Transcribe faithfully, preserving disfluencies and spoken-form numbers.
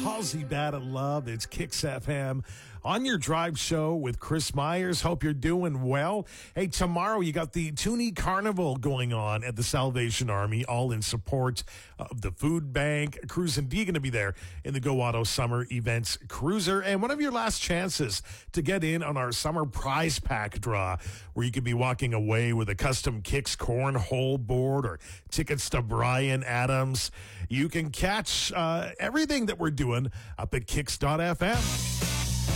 Halsey Bad at Love. It's Kicks F M on your drive show with Chris Myers. Hope you're doing well. Hey, tomorrow you got the Toonie Carnival going on at the Salvation Army, all in support of the food bank. Cruise and D going to be there in the Go Auto Summer Events Cruiser. And one of your last chances to get in on our summer prize pack draw, where you could be walking away with a custom Kicks cornhole board or tickets to Bryan Adams. You can catch uh, everything that we're doing up at kicks dot f m.